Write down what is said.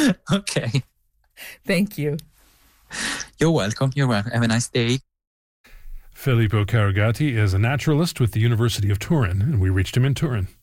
Okay. Thank you. You're welcome. You're welcome. Have a nice day. Filippo Carugati is a naturalist with the University of Turin, and we reached him in Turin.